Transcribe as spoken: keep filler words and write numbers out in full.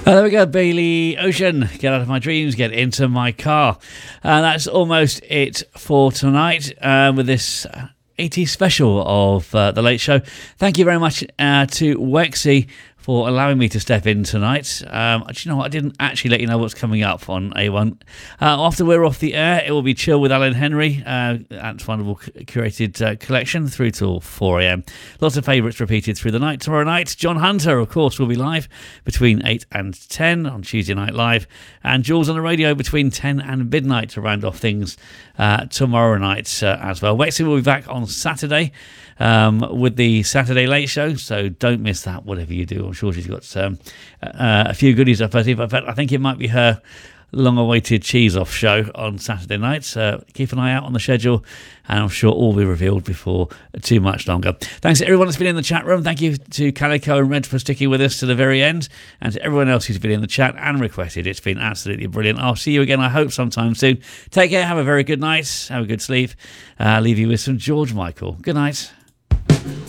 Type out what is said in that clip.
Uh, there we go, Bailey Ocean. Get out of my dreams, get into my car. And uh, that's almost it for tonight uh, with this eighties special of uh, The Late Show. Thank you very much uh, to Wexy for allowing me to step in tonight. Um, do you know what? I didn't actually let you know what's coming up on A one. Uh, after we're off the air, it will be Chill with Alan Henry. Uh, that's wonderful curated uh, collection through till four a.m. Lots of favourites repeated through the night. Tomorrow night, John Hunter, of course, will be live between eight and ten on Tuesday Night Live. And Jules on the radio between ten and midnight to round off things uh, tomorrow night uh, as well. Wexy will be back on Saturday um, with the Saturday Late Show, so don't miss that, whatever you do. I'm sure she's got um, uh, a few goodies up her sleeve. In fact, I think it might be her long-awaited cheese-off show on Saturday night. So keep an eye out on the schedule, and I'm sure all will be revealed before too much longer. Thanks to everyone that's been in the chat room. Thank you to Calico and Red for sticking with us to the very end, and to everyone else who's been in the chat and requested. It's been absolutely brilliant. I'll see you again, I hope, sometime soon. Take care. Have a very good night. Have a good sleep. Uh, leave you with some George Michael. Good night.